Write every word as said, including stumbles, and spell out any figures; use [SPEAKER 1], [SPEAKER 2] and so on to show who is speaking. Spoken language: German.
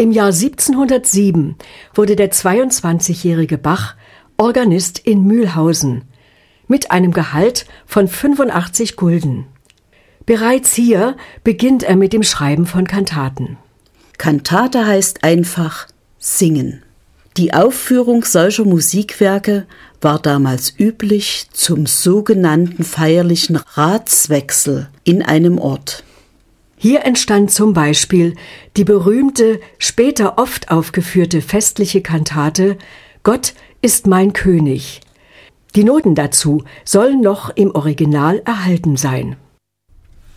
[SPEAKER 1] Im Jahr siebzehnhundertsieben wurde der zweiundzwanzigjährige Bach Organist in Mühlhausen mit einem Gehalt von fünfundachtzig Gulden. Bereits hier beginnt er mit dem Schreiben von Kantaten.
[SPEAKER 2] Kantate heißt einfach singen. Die Aufführung solcher Musikwerke war damals üblich zum sogenannten feierlichen Ratswechsel in einem Ort.
[SPEAKER 1] Hier entstand zum Beispiel die berühmte, später oft aufgeführte festliche Kantate »Gott ist mein König«. Die Noten dazu sollen noch im Original erhalten sein.